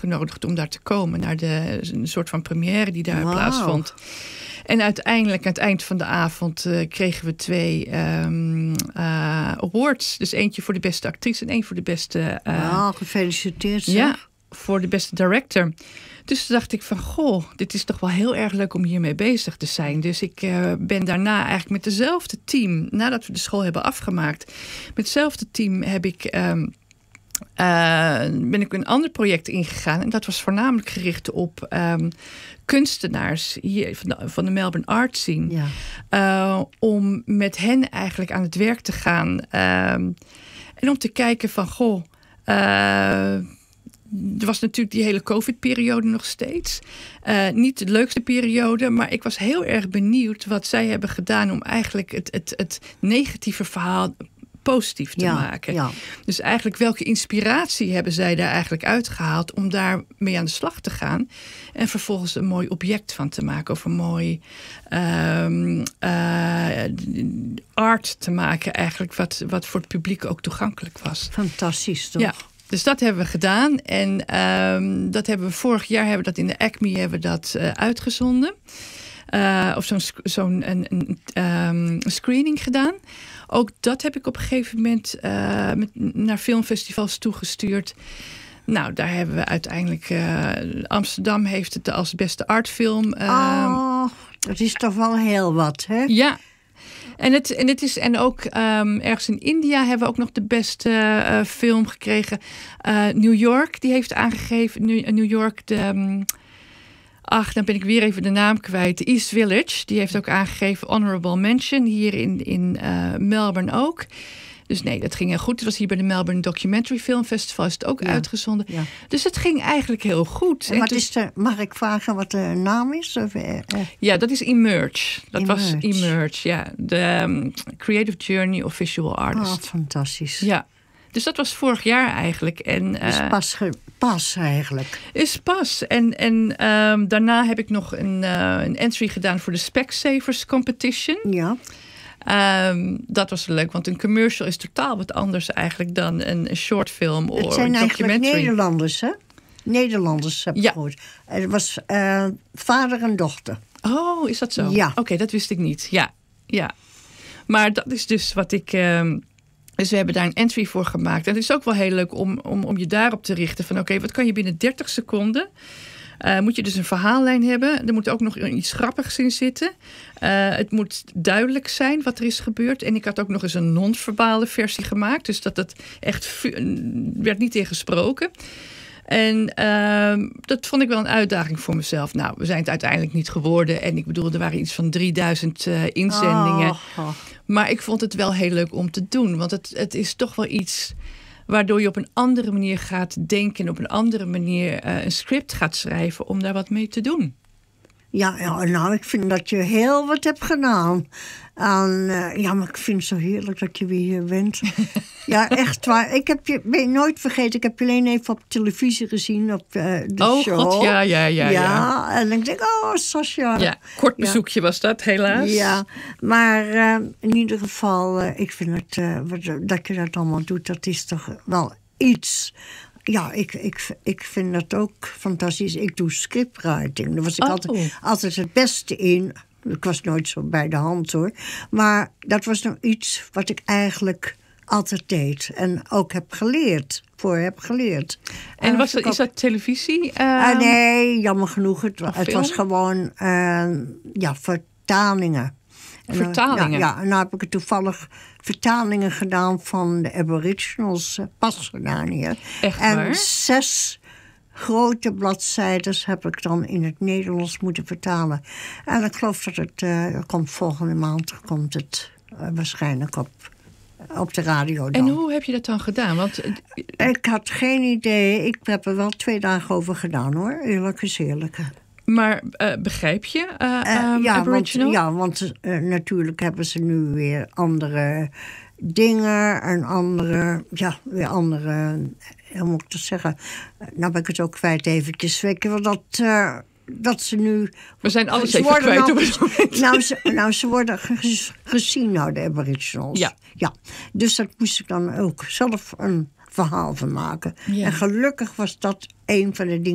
uitgenodigd om daar te komen. Naar een soort van première die daar plaatsvond. En uiteindelijk, aan het eind van de avond, kregen we 2 awards. Dus eentje voor de beste actrice en één voor de beste... gefeliciteerd. Zeg. Ja, voor de beste director. Dus toen dacht ik van, dit is toch wel heel erg leuk om hiermee bezig te zijn. Dus ik ben daarna eigenlijk met dezelfde team, nadat we de school hebben afgemaakt, met hetzelfde team ben ik een ander project ingegaan. En dat was voornamelijk gericht op kunstenaars hier van de Melbourne Art Scene. Ja. Om met hen eigenlijk aan het werk te gaan. En om te kijken van, er was natuurlijk die hele COVID-periode nog steeds. Niet de leukste periode, maar ik was heel erg benieuwd wat zij hebben gedaan om eigenlijk het negatieve verhaal positief te maken. Ja. Dus eigenlijk welke inspiratie hebben zij daar eigenlijk uitgehaald om daarmee aan de slag te gaan en vervolgens een mooi object van te maken of een mooi art te maken eigenlijk wat voor het publiek ook toegankelijk was. Fantastisch toch? Ja. Dus dat hebben we gedaan. En dat hebben we vorig jaar in de Acme uitgezonden. Of zo'n screening gedaan. Ook dat heb ik op een gegeven moment naar filmfestivals toegestuurd. Nou, daar hebben we uiteindelijk... Amsterdam heeft het als beste artfilm. Dat is toch wel heel wat, hè? Ja. En ook ergens in India hebben we ook nog de beste film gekregen. New York, die heeft aangegeven. New York, dan ben ik weer even de naam kwijt. De East Village, die heeft ook aangegeven honorable mention. Hier in Melbourne ook. Dus nee, dat ging heel goed. Het was hier bij de Melbourne Documentary Film Festival is het ook uitgezonden. Ja. Dus het ging eigenlijk heel goed. En mag ik vragen wat de naam is? Ja, dat is Emerge. Was Emerge, ja. De Creative Journey of Visual Artist. Fantastisch. Ja. Dus dat was vorig jaar eigenlijk. En, dus pas eigenlijk. Is pas. En daarna heb ik nog een entry gedaan voor de Specsavers Competition. Ja. Dat was leuk, want een commercial is totaal wat anders eigenlijk dan een short film of een documentary. Het zijn eigenlijk Nederlanders, hè? Nederlanders heb ik gehoord. Het was vader en dochter. Oh, is dat zo? Ja. Oké, dat wist ik niet. Ja. Maar dat is dus wat ik... Dus we hebben daar een entry voor gemaakt. En het is ook wel heel leuk om je daarop te richten. Van oké, wat kan je binnen 30 seconden... moet je dus een verhaallijn hebben. Er moet ook nog iets grappigs in zitten. Het moet duidelijk zijn wat er is gebeurd. En ik had ook nog eens een non-verbale versie gemaakt. Dus dat echt werd niet in gesproken. En dat vond ik wel een uitdaging voor mezelf. Nou, we zijn het uiteindelijk niet geworden. En ik bedoel, er waren iets van 3000 inzendingen. Maar ik vond het wel heel leuk om te doen. Want het is toch wel iets... waardoor je op een andere manier gaat denken... en op een andere manier een script gaat schrijven... om daar wat mee te doen. Ja, nou, ik vind dat je heel wat hebt gedaan. Maar ik vind het zo heerlijk dat je weer hier bent. Ja, echt waar. Ik heb je nooit vergeten. Ik heb je alleen even op televisie gezien op de show. Oh god, ja. Ja, en dan denk ik, Sascha. Ja, kort bezoekje was dat, helaas. Ja, maar in ieder geval, ik vind dat je dat allemaal doet, dat is toch wel iets... Ja, ik vind dat ook fantastisch. Ik doe scriptwriting. Daar was ik altijd het beste in. Ik was nooit zo bij de hand hoor. Maar dat was nou iets wat ik eigenlijk altijd deed. En ook heb geleerd. En is dat televisie? Nee, jammer genoeg. Het was gewoon vertalingen. Vertalingen? Ja, en nou heb ik toevallig vertalingen gedaan van de Aboriginals. Pas gedaan hier. Echt waar? En 6 grote bladzijden heb ik dan in het Nederlands moeten vertalen. En ik geloof dat het komt volgende maand waarschijnlijk op de radio dan. En hoe heb je dat dan gedaan? Want... Ik had geen idee. Ik heb er wel 2 dagen over gedaan hoor. Eerlijk is eerlijk. Maar begrijp je Aboriginal? Want natuurlijk hebben ze nu weer andere dingen en weer andere, hoe moet ik dat zeggen? Nou ben ik het ook kwijt eventjes. Weet je wel dat ze nu... We zijn alles even kwijt op het moment. Ze worden gezien door de Aboriginals. Ja. Dus dat moest ik dan ook zelf een verhaal van maken. Ja. En gelukkig was dat een van de dingen